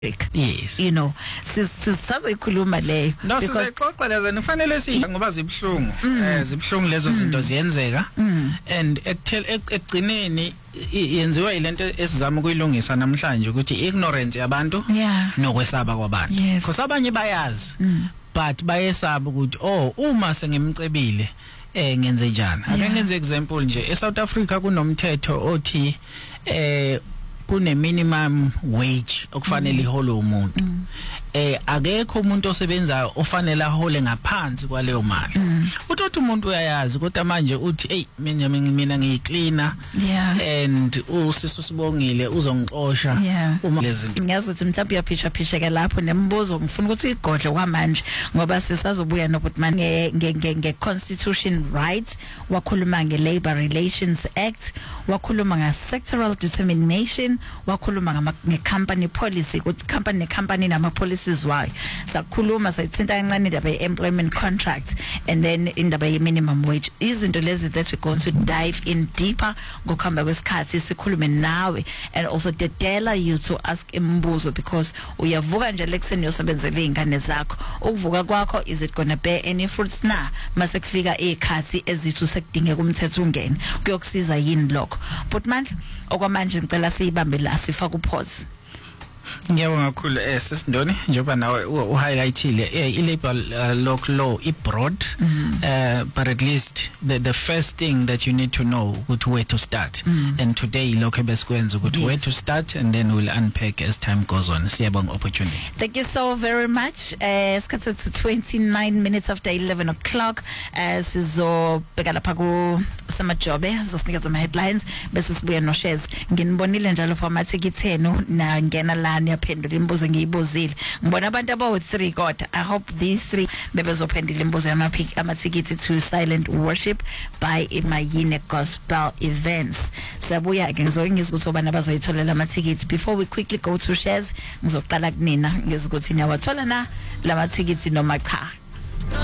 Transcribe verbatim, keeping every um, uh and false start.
Yes. You know, sisazoyikhuluma leyo. No, sizoyiqoqa lezo nifanele si ngoba zibhlungu. Eh zibhlungu lezo zinto ziyenzeka. And ekugcineni yenziwa ilento esizama ukuyilungisa namhlanje ukuthi ignorance yabantu nokwesaba kwabantu. Because abanye bayazi but bayesaba ukuthi oh uma sengimcebile eh ngenze njani. Ake ngenze example nje eSouth Africa kunomthetho othi eh kune minimum wage okufanele iholo umuntu eh akekho umuntu osebenzayo ofanele ahole ngaphansi kwaleyo mali uthi umuntu uyayazi kodwa manje uthi hey mina mina ngiyicleaner and usisu sibongile uzongixosha uma lezinto ngiyazi mhlawumbe uyaphisha phisha ke lapho nembuzo ngifuna ukuthi uyigodle kwamanje ngoba sisazobuya noButman nge nge constitution rights wakhuluma nge Labor Relations Act wakhuluma nga sectoral determination wakhuluma nge company policy ukuthi company ne company nama policies why sakhuluma sayithinta kancane indaba ye employment contract and then indaba ye minimum wage izinto lezi that we going to dive in deeper ngokuhamba kwesikhathi sikhulume nawe and also dedela you to ask imbuzo because uyavuka nje lekuseni uyosebenzela izingane zakho ukuvuka kwakho is it gonna bear any fruits na mase kufika ezikhathi ezithu sekudingeka umthetho ungene kuyokusiza yini lokho but manje okwamanje ngicela siyibambe la sifa ku pause. Ngiyabonga kakhulu eh sisindoni njengoba nawe u highlightile eh i-labor law law i-broad uh, but at least the the first thing that you need to know ukuthi where to start and today lokho besikwenza ukuthi where to start and then we'll unpack as time goes on. Siyabonga opportunity. Thank you so very much. Uh, skhatha to twenty-nine minutes after eleven o'clock uh, sizobheka lapha ku samajobe zosinikeza ama headlines bese sibuya no shares nginibonile njalo for amathikiti enu na ngena la yaphendula imbuzo ngiyibuzile ngibona abantu abawu three kodwa I hope these three bebezophendula imbuzo yamaphiki amathikiti to silent worship by Imayine Gospel Events. Sabuya ke ngizongizwa ukuthi obana bazoyitholela amathikiti before we quickly go to shares ngizoqala kunina ngizokuthi niyawathola na lamathikiti noma cha.